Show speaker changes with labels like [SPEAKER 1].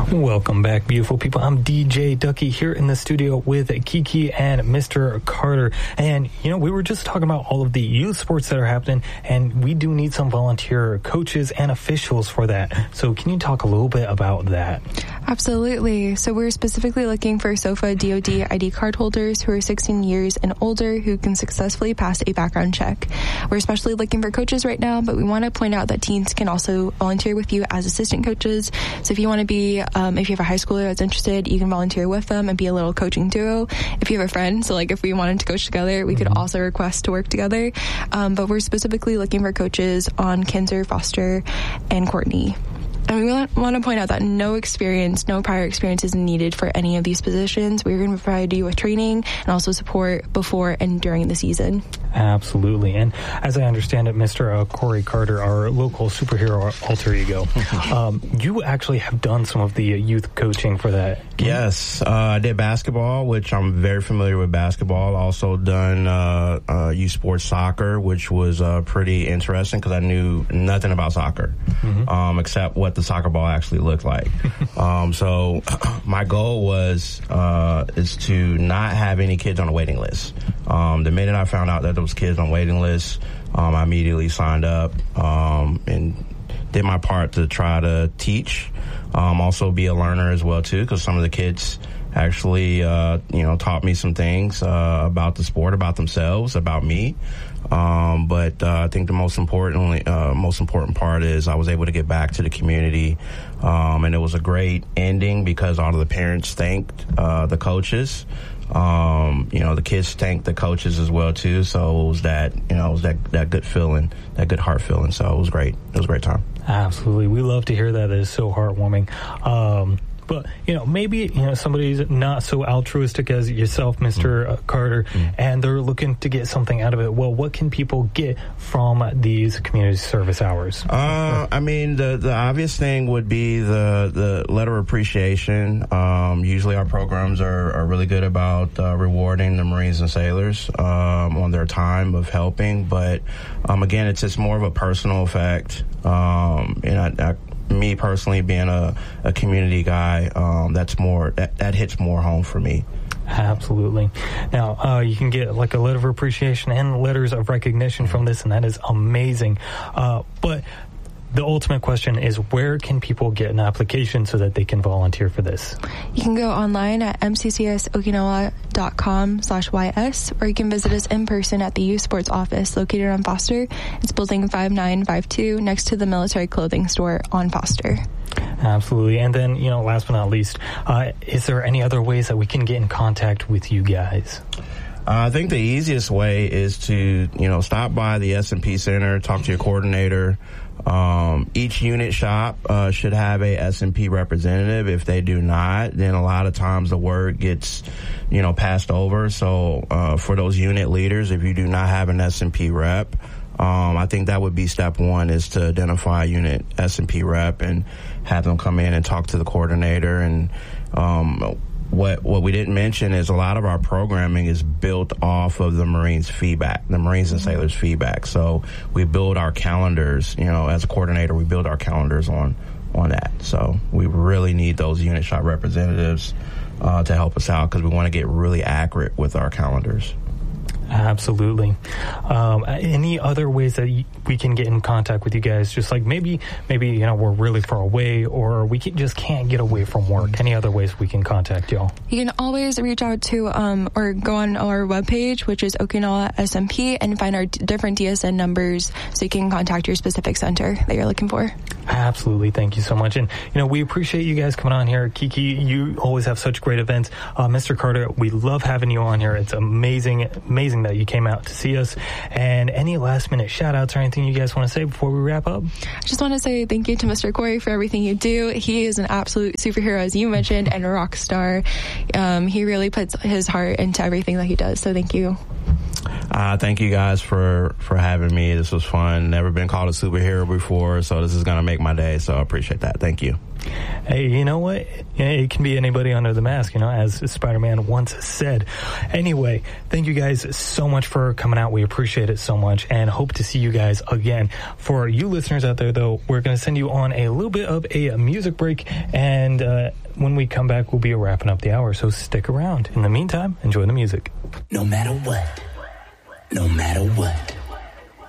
[SPEAKER 1] Welcome back, beautiful people. I'm DJ Ducky here in the studio with Kiki and Mr. Carter. And, you know, we were just talking about all of the youth sports that are happening, and we do need some volunteer coaches and officials for that. So can you talk a little bit about that?
[SPEAKER 2] Absolutely. So we're specifically looking for SOFA DOD ID card holders who are 16 years and older who can successfully pass a background check. We're especially looking for coaches right now, but we want to point out that teens can also volunteer with you as assistant coaches. So if you want to be, if you have a high schooler that's interested, you can volunteer with them and be a little coaching duo. If you have a friend, so like if we wanted to coach together, we could also request to work together. But we're specifically looking for coaches on Kinzer, Foster, and Courtney. And we want to point out that no prior experience is needed for any of these positions. We're going to provide you with training and also support before and during the season.
[SPEAKER 1] Absolutely. And as I understand it, Mr. Corey Carter, our local superhero alter ego, you actually have done some of the youth coaching for that.
[SPEAKER 3] Yes, I did basketball, which I'm very familiar with basketball. Also done youth sports soccer, which was pretty interesting because I knew nothing about soccer, except what the soccer ball actually looked like. So my goal was is to not have any kids on a waiting list. The minute I found out that there was kids on waiting lists, I immediately signed up and did my part to try to teach. Also be a learner as well too, because some of the kids actually taught me some things about the sport, about themselves, about me. But I think the most important part is I was able to get back to the community, and it was a great ending because all of the parents thanked the coaches. The kids thanked the coaches as well too. So it was that good feeling, that good heart feeling. So it was great. It was a great time.
[SPEAKER 1] Absolutely, we love to hear that. It is so heartwarming. But, maybe, somebody's not so altruistic as yourself, Mr. Carter, and they're looking to get something out of it. Well, what can people get from these community service hours?
[SPEAKER 3] The obvious thing would be the letter of appreciation. Usually our programs are really good about rewarding the Marines and sailors on their time of helping. But, again, it's just more of a personal effect. Me personally being a community guy, that hits more home for me.
[SPEAKER 1] Absolutely. Now, you can get like a letter of appreciation and letters of recognition from this, and that is amazing. But the ultimate question is, where can people get an application so that they can volunteer for this?
[SPEAKER 2] You can go online at mccsokinawa.com/ys, or you can visit us in person at the Youth Sports Office located on Foster. It's building 5952 next to the military clothing store on Foster.
[SPEAKER 1] Absolutely. And then, last but not least, is there any other ways that we can get in contact with you guys?
[SPEAKER 3] I think the easiest way is to, stop by the S&P Center, talk to your coordinator. Each unit shop should have a S&P representative. If they do not, then a lot of times the word gets, passed over. So for those unit leaders, if you do not have an S&P rep, I think that would be step one, is to identify a unit S&P rep and have them come in and talk to the coordinator. And what we didn't mention is a lot of our programming is built off of the Marines feedback, the Marines and Sailors feedback. So we build our calendars, as a coordinator, we build our calendars on that. So we really need those unit shop representatives to help us out, because we want to get really accurate with our calendars.
[SPEAKER 1] Absolutely. Any other ways that we can get in contact with you guys? Just like maybe we're really far away, or we just can't get away from work. Any other ways we can contact y'all?
[SPEAKER 2] You can always reach out to or go on our webpage, which is Okinawa SMP, and find our different DSN numbers so you can contact your specific center that you're looking for.
[SPEAKER 1] Absolutely. Thank you so much. And, we appreciate you guys coming on here. Kiki, you always have such great events. Mr. Carter, we love having you on here. It's amazing that you came out to see us. And any last minute shout outs or anything you guys want to say before we wrap up?
[SPEAKER 2] I just want to say thank you to Mr. Corey for everything you do. He is an absolute superhero, as you mentioned, and a rock star. He really puts his heart into everything that he does. So thank you.
[SPEAKER 3] Thank you guys for having me. This was fun. Never been called a superhero before, so this is going to make my day, so I appreciate that. Thank you.
[SPEAKER 1] Hey, you know what? It can be anybody under the mask, as Spider-Man once said. Anyway, thank you guys so much for coming out. We appreciate it so much and hope to see you guys again. For you listeners out there, though, we're going to send you on a little bit of a music break, and when we come back, we'll be wrapping up the hour, so stick around. In the meantime, enjoy the music.
[SPEAKER 4] No matter what.